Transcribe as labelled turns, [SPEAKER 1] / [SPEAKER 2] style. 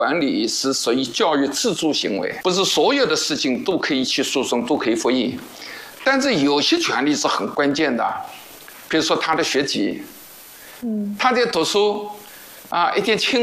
[SPEAKER 1] 管理是属于教育自主行为，不是所有的事情都可以去诉讼，都可以复议。但是有些权利是很关键的，比如说他的学籍，他在读书啊，一点轻。